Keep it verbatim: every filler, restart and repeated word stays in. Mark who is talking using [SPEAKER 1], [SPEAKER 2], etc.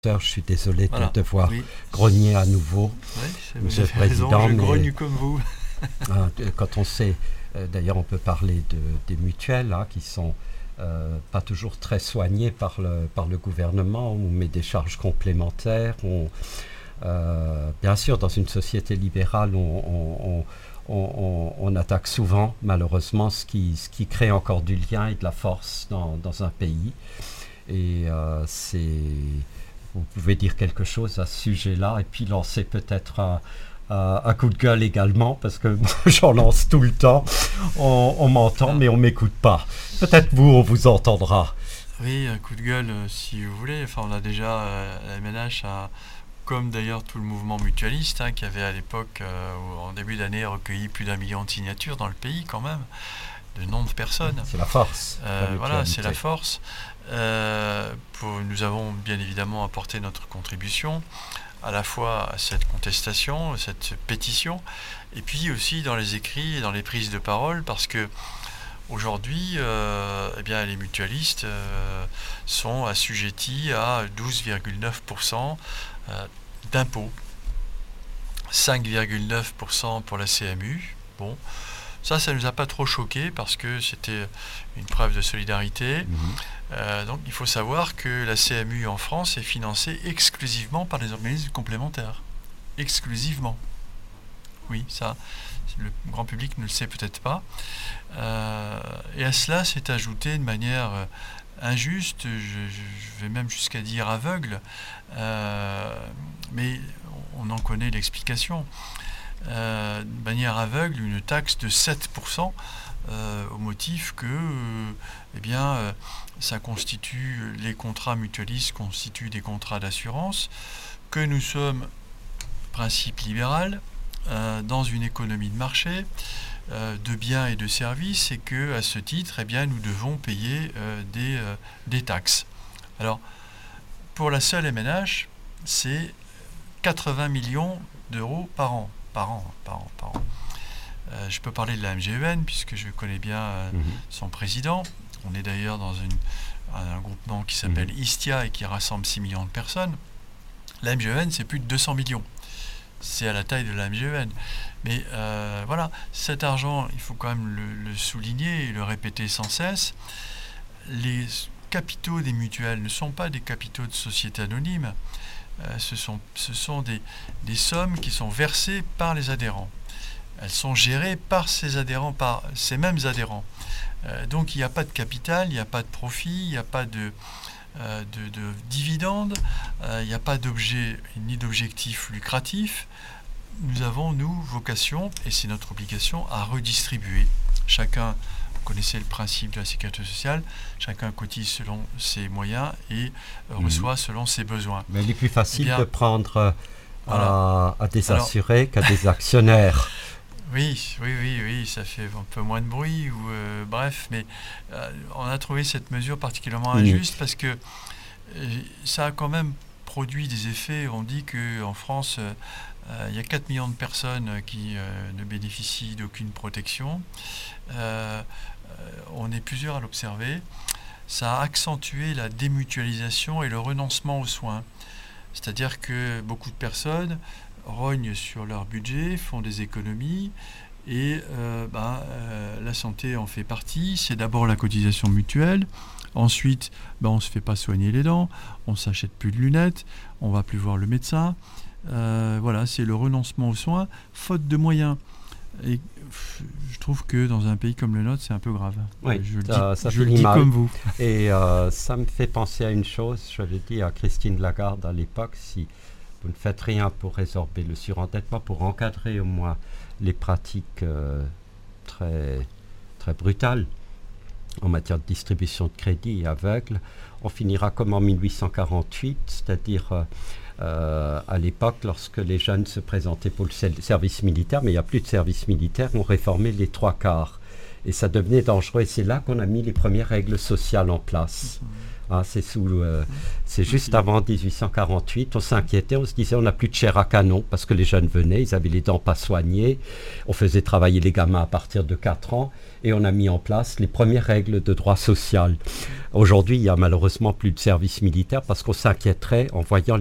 [SPEAKER 1] Je suis désolé
[SPEAKER 2] voilà.
[SPEAKER 1] de devoir
[SPEAKER 2] oui.
[SPEAKER 1] grogner à nouveau,
[SPEAKER 2] Oui,
[SPEAKER 1] Monsieur
[SPEAKER 2] le
[SPEAKER 1] le Président.
[SPEAKER 2] je
[SPEAKER 1] mais,
[SPEAKER 2] grogne comme vous.
[SPEAKER 1] euh, quand on sait, euh, d'ailleurs on peut parler de, des mutuelles hein, qui sont euh, pas toujours très soignées par le, par le gouvernement, on met des charges complémentaires. On, euh, bien sûr, dans une société libérale, on, on, on, on, on attaque souvent, malheureusement, ce qui, ce qui crée encore du lien et de la force dans, dans un pays. Et euh, c'est... Vous pouvez dire quelque chose à ce sujet-là et puis lancer peut-être un, un, un coup de gueule également parce que j'en lance tout le temps. On, on m'entend ah. mais on ne m'écoute pas. Peut-être vous, on vous entendra.
[SPEAKER 2] Oui, un coup de gueule euh, si vous voulez. Enfin, on a déjà, euh, la M N H, a, comme d'ailleurs tout le mouvement mutualiste hein, qui avait à l'époque, euh, en début d'année, recueilli plus d'un million de signatures dans le pays quand même, de nombre de personnes.
[SPEAKER 1] C'est la force.
[SPEAKER 2] Euh, voilà, c'est la force. Euh, pour, nous avons bien évidemment apporté notre contribution à la fois à cette contestation, cette pétition, et puis aussi dans les écrits et dans les prises de parole, parce que aujourd'hui, euh, eh bien, les mutualistes euh, sont assujettis à douze virgule neuf pour cent euh, d'impôts, cinq virgule neuf pour cent pour la C M U. Bon. Ça, ça ne nous a pas trop choqué parce que c'était une preuve de solidarité. Mmh. Euh, donc, il faut savoir que la C M U en France est financée exclusivement par les organismes complémentaires. Exclusivement. Oui, ça, le grand public ne le sait peut-être pas. Euh, et à cela s'est ajouté de manière injuste, je, je vais même jusqu'à dire aveugle, euh, mais on en connaît l'explication. Euh, de manière aveugle une taxe de sept pour cent euh, au motif que euh, eh bien, euh, ça constitue, les contrats mutualistes constituent des contrats d'assurance, que nous sommes principe libéral euh, dans une économie de marché euh, de biens et de services et que à ce titre eh bien, nous devons payer euh, des, euh, des taxes. Alors pour la seule M N H c'est quatre-vingts millions d'euros par an. Par an, par an, par an. Euh, je peux parler de la M G E N puisque je connais bien euh, mmh. son président. On est d'ailleurs dans une, un, un groupement qui s'appelle mmh. ISTIA et qui rassemble six millions de personnes. La M G E N, c'est plus de deux cents millions. C'est à la taille de la M G E N. Mais euh, voilà, cet argent, il faut quand même le, le souligner et le répéter sans cesse. Les capitaux des mutuelles ne sont pas des capitaux de sociétés anonymes. Euh, ce sont, ce sont des, des sommes qui sont versées par les adhérents. Elles sont gérées par ces adhérents, par ces mêmes adhérents. Euh, donc il n'y a pas de capital, il n'y a pas de profit, il n'y a pas de, euh, de, de dividendes, euh, il n'y a pas d'objet ni d'objectif lucratif. Nous avons, nous, vocation, et c'est notre obligation, à redistribuer. Chacun, vous connaissez le principe de la sécurité sociale, chacun cotise selon ses moyens et euh, mmh. reçoit selon ses besoins.
[SPEAKER 1] Mais il est plus facile eh bien, de prendre euh,
[SPEAKER 2] voilà.
[SPEAKER 1] à, à des assurés qu'à des actionnaires.
[SPEAKER 2] Oui, oui, oui, oui, ça fait un peu moins de bruit, ou euh, bref, mais euh, on a trouvé cette mesure particulièrement injuste mmh. parce que euh, ça a quand même produit des effets. On dit qu'en France, euh, euh, il y a quatre millions de personnes qui euh, ne bénéficient d'aucune protection. Euh, on est plusieurs à l'observer. Ça a accentué la démutualisation et le renoncement aux soins. C'est-à-dire que beaucoup de personnes rognent sur leur budget, font des économies et euh, bah, euh, la santé en fait partie. C'est d'abord la cotisation mutuelle, ensuite bah, on ne se fait pas soigner les dents, on ne s'achète plus de lunettes, on ne va plus voir le médecin. Euh, voilà, c'est le renoncement aux soins, faute de moyens. Et je trouve que dans un pays comme le nôtre, c'est un peu grave.
[SPEAKER 1] Oui,
[SPEAKER 2] je le
[SPEAKER 1] ça,
[SPEAKER 2] dis,
[SPEAKER 1] ça
[SPEAKER 2] je le dis comme vous.
[SPEAKER 1] Et euh, ça me fait penser à une chose, je l'ai dit à Christine Lagarde à l'époque, si vous ne faites rien pour résorber le surendettement, pour encadrer au moins les pratiques euh, très, très brutales en matière de distribution de crédit aveugle, on finira comme en dix-huit cent quarante-huit, c'est-à-dire euh, euh, à l'époque, lorsque les jeunes se présentaient pour le service militaire, mais il n'y a plus de service militaire, on réformait les trois quarts. et ça devenait dangereux. Et c'est là qu'on a mis les premières règles sociales en place. Ah, c'est, sous, euh, c'est juste avant dix-huit cent quarante-huit, on s'inquiétait, on se disait on n'a plus de chair à canon parce que les jeunes venaient, ils avaient les dents pas soignées, on faisait travailler les gamins à partir de quatre ans et on a mis en place les premières règles de droit social. Aujourd'hui, il n'y a malheureusement plus de service militaire parce qu'on s'inquiéterait en voyant